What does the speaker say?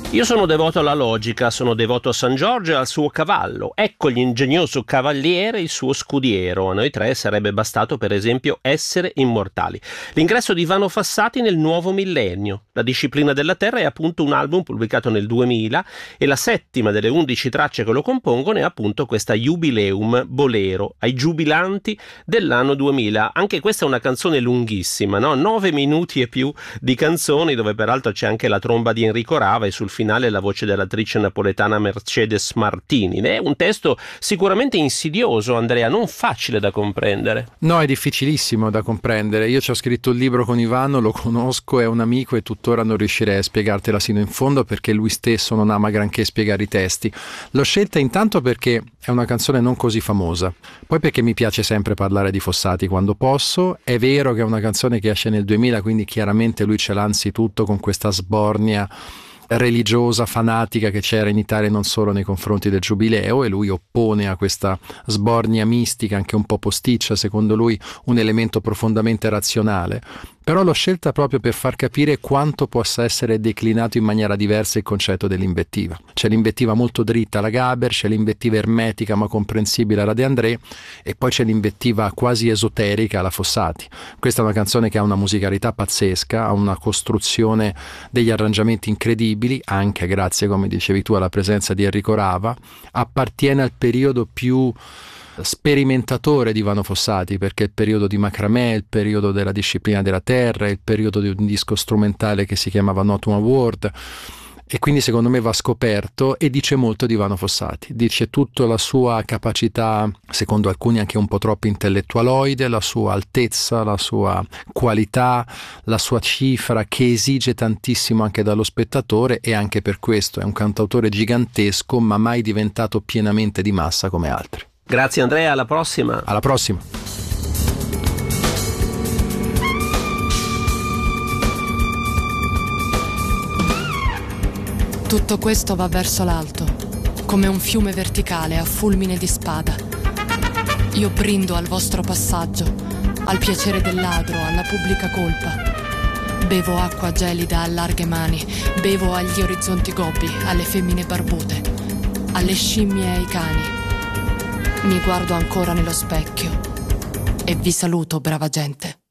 Io sono devoto alla logica, sono devoto a San Giorgio e al suo cavallo. Ecco l'ingegnoso cavaliere, il suo scudiero. A noi tre sarebbe bastato, per esempio, essere immortali. L'ingresso di Ivano Fossati nel nuovo millennio. La disciplina della Terra è appunto un album pubblicato nel 2000 e la settima delle 11 tracce che lo compongono è appunto questa Jubileum Bolero, ai giubilanti dell'anno 2000. Anche questa è una canzone lunghissima, no? 9 minuti e più di canzoni, dove peraltro c'è anche la tromba di Enrico Rava e sul finale la voce dell'attrice napoletana Mercedes Martini. È un testo sicuramente insidioso, Andrea, non facile da comprendere. No, è difficilissimo da comprendere. Io ci ho scritto il libro con Ivano, lo conosco, è un amico e tuttora non riuscirei a spiegartela sino in fondo perché lui stesso non ama granché spiegare i testi. L'ho scelta intanto perché è una canzone non così famosa, poi perché mi piace sempre parlare di Fossati quando posso. È vero che è una canzone che esce nel 2000, quindi chiaramente lui ce l'ha anzitutto con questa sbornia religiosa, fanatica che c'era in Italia non solo nei confronti del Giubileo, e lui oppone a questa sbornia mistica, anche un po' posticcia, secondo lui un elemento profondamente razionale. Però l'ho scelta proprio per far capire quanto possa essere declinato in maniera diversa il concetto dell'invettiva. C'è l'invettiva molto dritta alla Gaber, c'è l'invettiva ermetica ma comprensibile alla De André, e poi c'è l'invettiva quasi esoterica alla Fossati. Questa è una canzone che ha una musicalità pazzesca, ha una costruzione degli arrangiamenti incredibili, anche grazie, come dicevi tu, alla presenza di Enrico Rava. Appartiene al periodo più sperimentatore di Ivano Fossati, perché è il periodo di Macramè, il periodo della disciplina della terra, il periodo di un disco strumentale che si chiamava Not One Word, e quindi secondo me va scoperto e dice molto di Ivano Fossati. Dice tutta la sua capacità, secondo alcuni anche un po' troppo intellettualoide, la sua altezza, la sua qualità, la sua cifra che esige tantissimo anche dallo spettatore, e anche per questo è un cantautore gigantesco ma mai diventato pienamente di massa come altri. Grazie Andrea, alla prossima. Alla prossima. Tutto questo va verso l'alto, come un fiume verticale a fulmine di spada. Io brindo al vostro passaggio, al piacere del ladro, alla pubblica colpa. Bevo acqua gelida a larghe mani, bevo agli orizzonti gobbi, alle femmine barbute, alle scimmie e ai cani. Mi guardo ancora nello specchio e vi saluto, brava gente.